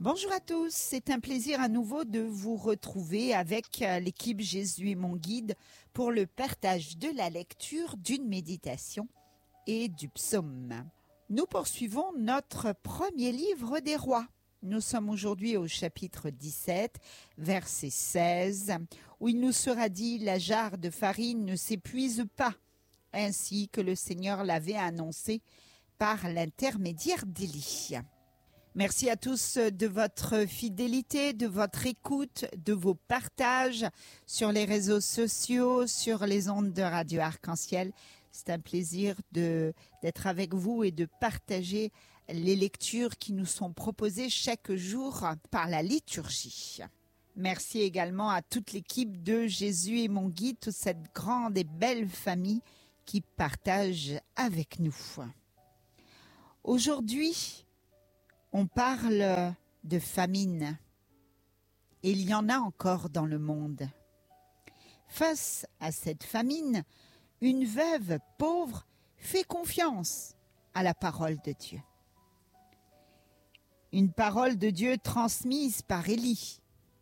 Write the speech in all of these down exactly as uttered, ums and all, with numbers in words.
Bonjour à tous, c'est un plaisir à nouveau de vous retrouver avec l'équipe Jésus est mon guide pour le partage de la lecture d'une méditation et du psaume. Nous poursuivons notre premier livre des rois. Nous sommes aujourd'hui au chapitre dix-sept, verset seize, où il nous sera dit « La jarre de farine ne s'épuise pas », ainsi que le Seigneur l'avait annoncé par l'intermédiaire d'Élie. Merci à tous de votre fidélité, de votre écoute, de vos partages sur les réseaux sociaux, sur les ondes de Radio Arc-en-Ciel. C'est un plaisir de, d'être avec vous et de partager les lectures qui nous sont proposées chaque jour par la liturgie. Merci également à toute l'équipe de Jésus est mon guide, toute cette grande et belle famille qui partage avec nous. Aujourd'hui, on parle de famine. Et il y en a encore dans le monde. Face à cette famine, une veuve pauvre fait confiance à la parole de Dieu. Une parole de Dieu transmise par Élie.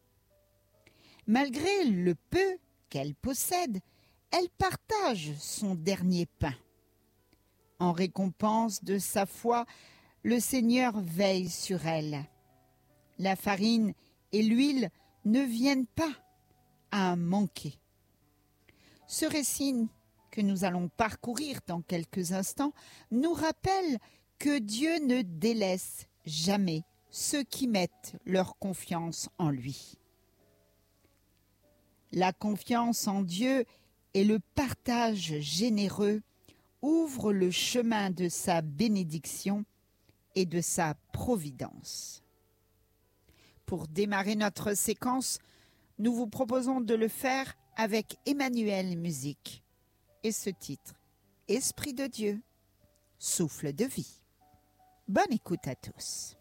Malgré le peu qu'elle possède, elle partage son dernier pain. En récompense de sa foi, le Seigneur veille sur elle. La farine et l'huile ne viennent pas à manquer. Ce récit que nous allons parcourir dans quelques instants nous rappelle que Dieu ne délaisse jamais ceux qui mettent leur confiance en lui. La confiance en Dieu et le partage généreux ouvrent le chemin de sa bénédiction et de sa providence. Pour démarrer notre séquence, nous vous proposons de le faire avec Emmanuel Musique et ce titre, Esprit de Dieu, souffle de vie. Bonne écoute à tous.